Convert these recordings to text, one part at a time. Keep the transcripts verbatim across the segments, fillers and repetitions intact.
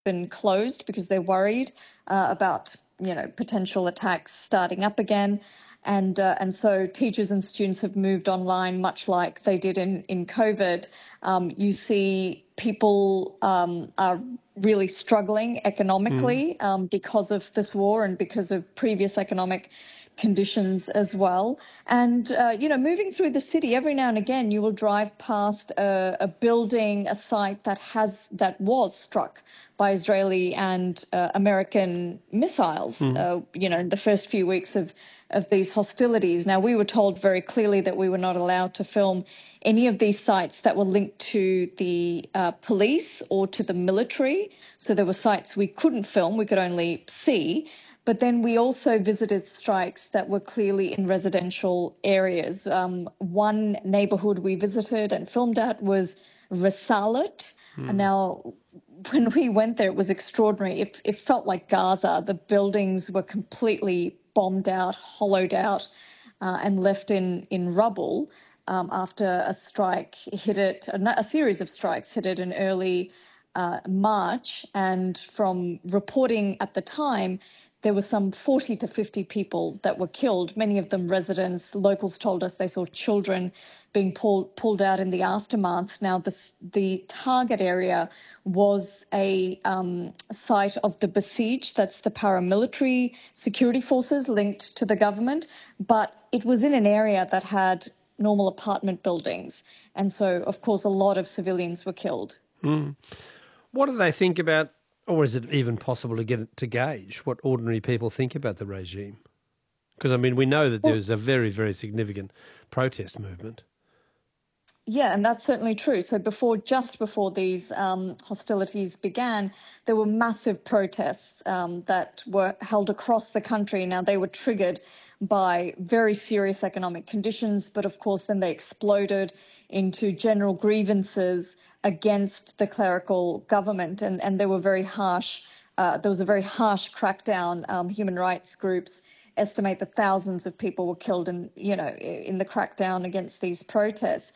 been closed because they're worried uh, about, you know, potential attacks starting up again. And uh, and so teachers and students have moved online, much like they did in, in COVID. Um, you see people um, are really struggling economically Mm. um, because of this war and because of previous economic conditions as well. And, uh, you know, moving through the city, every now and again, you will drive past a, a building, a site that has that was struck by Israeli and uh, American missiles, Mm. uh, you know, in the first few weeks of, of these hostilities. Now, we were told very clearly that we were not allowed to film any of these sites that were linked to the uh, police or to the military. So there were sites we couldn't film, we could only see. But then we also visited strikes that were clearly in residential areas. Um, one neighborhood we visited and filmed at was Risalit. And Mm. now, when we went there, it was extraordinary. It, it felt like Gaza. The buildings were completely bombed out, hollowed out, uh, and left in, in rubble um, after a strike hit it, a, a series of strikes hit it in early uh, March. And from reporting at the time, there were some forty to fifty people that were killed, many of them residents. Locals told us they saw children being pulled pulled out in the aftermath. Now, this, the target area was a um, site of the Basij, that's the paramilitary security forces linked to the government, but it was in an area that had normal apartment buildings. And so, of course, a lot of civilians were killed. Mm. What do they think about, or is it even possible to get it to gauge what ordinary people think about the regime? Because, I mean, we know that Well, there's a very, very significant protest movement. Yeah, and that's certainly true. So before, just before these um, hostilities began, there were massive protests um, that were held across the country. Now, they were triggered by very serious economic conditions, but of course, then they exploded into general grievances against the clerical government, and, and they were very harsh. Uh, there was a very harsh crackdown. Um, human rights groups estimate that thousands of people were killed in, you know, in the crackdown against these protests.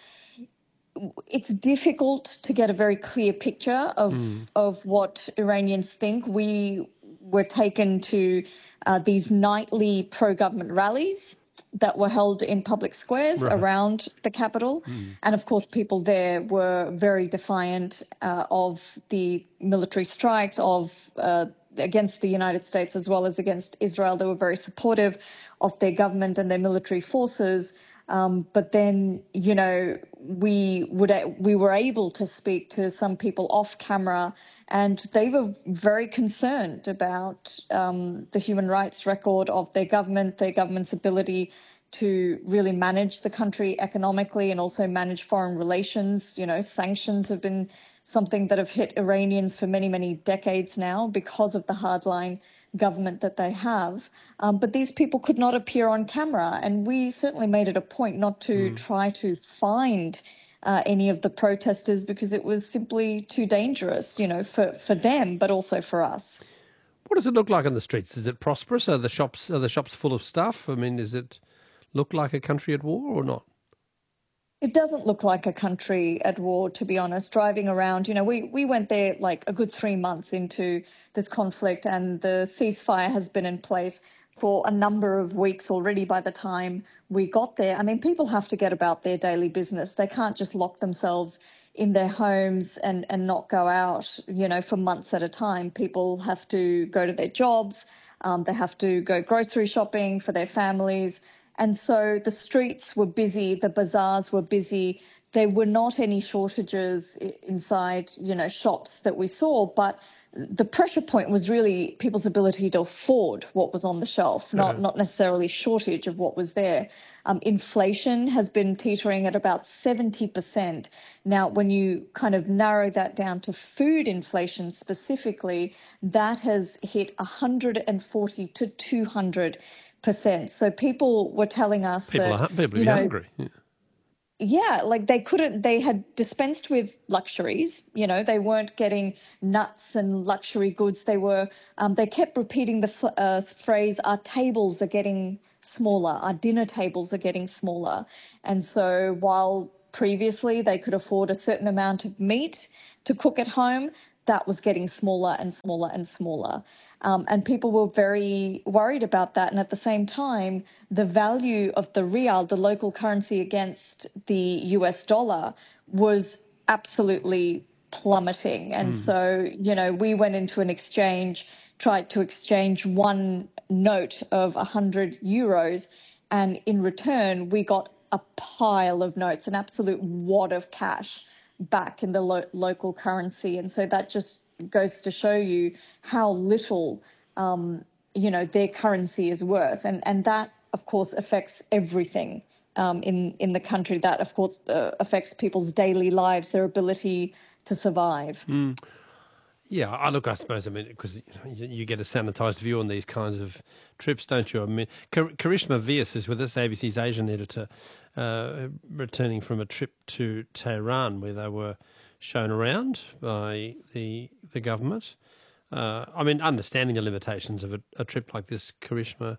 It's difficult to get a very clear picture of Mm. of what Iranians think. We were taken to uh, these nightly pro-government rallies that were held in public squares Right. around the capital. Mm. And of course, people there were very defiant uh, of the military strikes, of uh, against the United States as well as against Israel. They were very supportive of their government and their military forces. Um, but then, you know, we would we were able to speak to some people off camera, and they were very concerned about um, the human rights record of their government, their government's ability to really manage the country economically and also manage foreign relations. You know, sanctions have been something that have hit Iranians for many, many decades now because of the hardline government that they have. Um, but these people could not appear on camera. And we certainly made it a point not to Mm. try to find uh, any of the protesters because it was simply too dangerous, you know, for, for them, but also for us. What does it look like on the streets? Is it prosperous? Are the shops are the shops full of stuff? I mean, does it look like a country at war or not? It doesn't look like a country at war, to be honest. Driving around, you know, we, we went there like a good three months into this conflict, and the ceasefire has been in place for a number of weeks already by the time we got there. I mean, people have to get about their daily business. They can't just lock themselves in their homes and, and not go out, you know, for months at a time. People have to go to their jobs. Um, they have to go grocery shopping for their families. And so the streets were busy, the bazaars were busy. There were not any shortages inside, you know, shops that we saw, but the pressure point was really people's ability to afford what was on the shelf, not, Uh, not necessarily shortage of what was there. Um, inflation has been teetering at about seventy percent. Now, when you kind of narrow that down to food inflation specifically, that has hit one hundred forty to two hundred percent. So people were telling us people that, are people you are know, hungry. Yeah. yeah, like they couldn't, they had dispensed with luxuries, you know, they weren't getting nuts and luxury goods. They were, um, they kept repeating the f- uh, phrase, our tables are getting smaller, our dinner tables are getting smaller. And so while previously they could afford a certain amount of meat to cook at home, that was getting smaller and smaller and smaller. Um, and people were very worried about that. And at the same time, the value of the rial, the local currency against the U S dollar, was absolutely plummeting. And mm. so, you know, we went into an exchange, tried to exchange one note of one hundred euros, and in return, we got a pile of notes, an absolute wad of cash back in the lo- local currency. And so that just goes to show you how little, um, you know, their currency is worth. And, and that, of course, affects everything um, in, in the country. That, of course, uh, affects people's daily lives, their ability to survive. Mm. Yeah, I look, I suppose, I mean, because you, you get a sanitised view on these kinds of trips, don't you? I mean, Kar- Karishma Vyas is with us, A B C's Asian editor, uh, returning from a trip to Tehran where they were shown around by the the government. Uh, I mean, understanding the limitations of a, a trip like this, Karishma,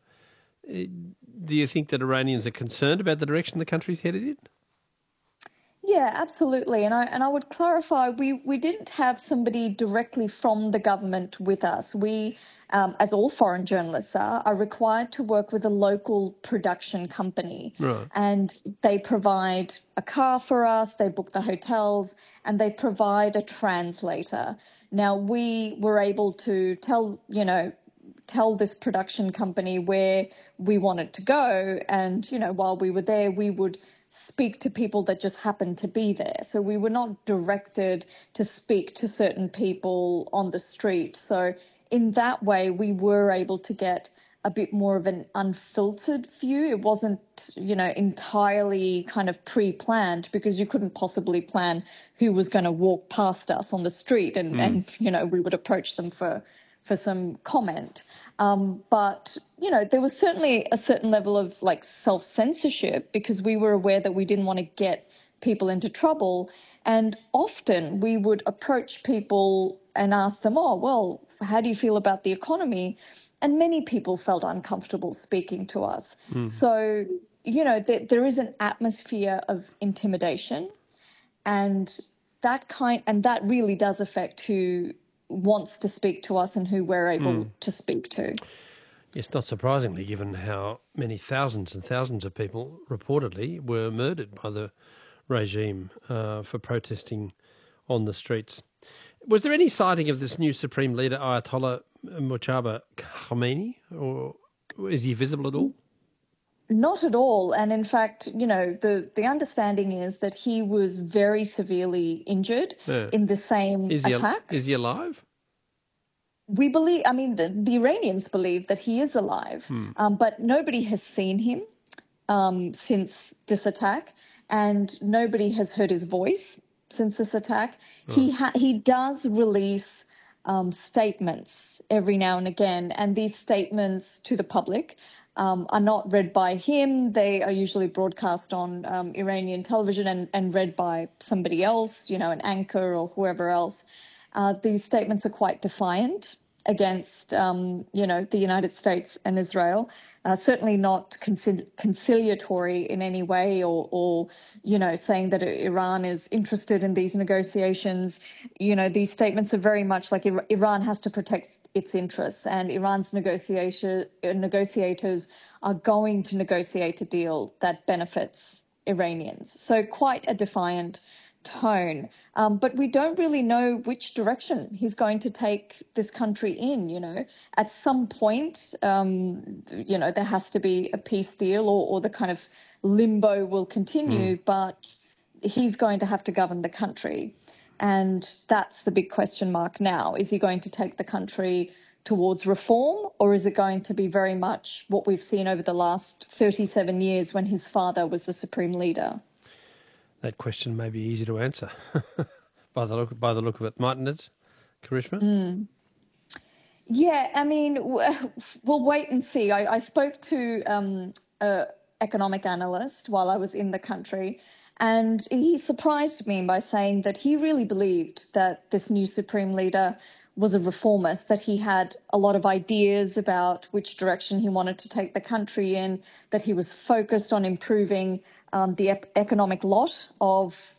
do you think that Iranians are concerned about the direction the country's headed in? Yeah, absolutely. And I and I would clarify, we, we didn't have somebody directly from the government with us. We, um, as all foreign journalists are, are required to work with a local production company. Right. And they provide a car for us, they book the hotels, and they provide a translator. Now, we were able to tell, you know, tell this production company where we wanted to go. And, you know, while we were there, we would speak to people that just happened to be there. So we were not directed to speak to certain people on the street. So in that way, we were able to get a bit more of an unfiltered view. It wasn't, you know, entirely kind of pre-planned, because you couldn't possibly plan who was going to walk past us on the street and, mm. and you know, we would approach them for for some comment. Um, but, you know, there was certainly a certain level of like self-censorship, because we were aware that we didn't want to get people into trouble. And often we would approach people and ask them, oh, well, how do you feel about the economy? And many people felt uncomfortable speaking to us. Mm. So, you know, th- there is an atmosphere of intimidation, and that kind, and that really does affect who wants to speak to us and who we're able mm. to speak to. Yes, not surprisingly, given how many thousands and thousands of people reportedly were murdered by the regime uh, for protesting on the streets. Was there any sighting of this new Supreme Leader, Ayatollah Mojtaba Khomeini, or is he visible at all? Not at all. And in fact, you know, the, the understanding is that he was very severely injured yeah. in the same is he attack. Al- is he alive? We believe, I mean, the, the Iranians believe that he is alive, hmm. um, but nobody has seen him um, since this attack, and nobody has heard his voice since this attack. Oh. He ha- he does release um, statements every now and again, and these statements to the public Um, are not read by him. They are usually broadcast on um, Iranian television and, and read by somebody else, you know, an anchor or whoever else. Uh, these statements are quite defiant against, um, you know, the United States and Israel, uh, certainly not concil- conciliatory in any way, or, or, you know, saying that Iran is interested in these negotiations. You know, these statements are very much like Iran has to protect its interests, and Iran's negotiation, negotiators are going to negotiate a deal that benefits Iranians. So quite a defiant tone, um, but we don't really know which direction he's going to take this country in. You know, at some point, um, you know, there has to be a peace deal, or, or the kind of limbo will continue, mm. but he's going to have to govern the country. And that's the big question mark now. Is he going to take the country towards reform, or is it going to be very much what we've seen over the last thirty-seven years when his father was the supreme leader? That question may be easy to answer by the look by the look of it, mightn't it, Karishma? Mm. Yeah, I mean, we'll wait and see. I, I spoke to um, an economic analyst while I was in the country, and he surprised me by saying that he really believed that this new supreme leader was a reformist, that he had a lot of ideas about which direction he wanted to take the country in, that he was focused on improving um, the ep- economic lot of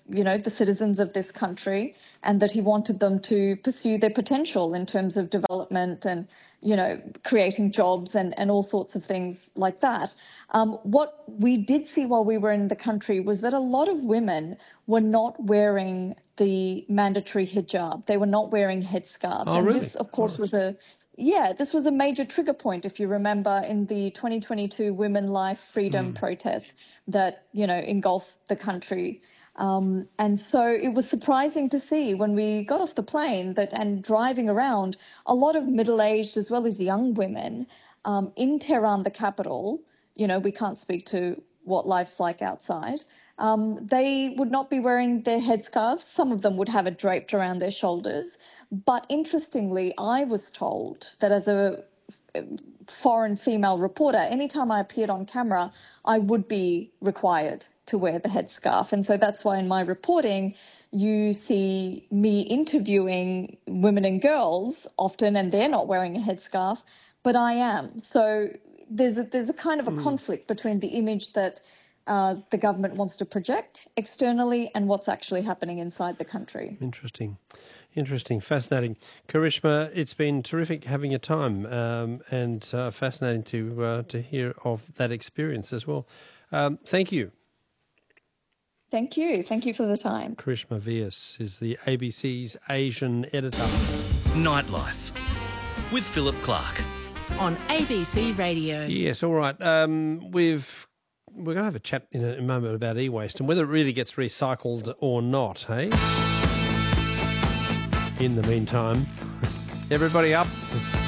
you know, the citizens of this country, and that he wanted them to pursue their potential in terms of development and, you know, creating jobs and, and all sorts of things like that. Um, what we did see while we were in the country was that a lot of women were not wearing the mandatory hijab. They were not wearing headscarves. Oh, and really? this, of course, Right. was a Yeah, this was a major trigger point, if you remember, in the twenty twenty-two Women Life Freedom Mm. protests that, you know, engulfed the country. Um, and so it was surprising to see when we got off the plane that and driving around, a lot of middle-aged as well as young women um, in Tehran, the capital. You know, we can't speak to what life's like outside. Um, they would not be wearing their headscarves. Some of them would have it draped around their shoulders. But interestingly, I was told that as a foreign female reporter, anytime I appeared on camera, I would be required to wear the headscarf. And so that's why in my reporting, you see me interviewing women and girls often, and they're not wearing a headscarf, but I am. So there's a, there's a kind of a mm. conflict between the image that uh, the government wants to project externally and what's actually happening inside the country. Interesting. Interesting, fascinating. Karishma, it's been terrific having your time um, and uh, fascinating to uh, to hear of that experience as well. Um, thank you. Thank you. Thank you for the time. Karishma Vyas is the A B C's Asian editor. Nightlife with Philip Clark on A B C Radio. Yes, all right. Um, we've we're going to have a chat in a, in a moment about e-waste and whether it really gets recycled or not. Hey. In the meantime, everybody up.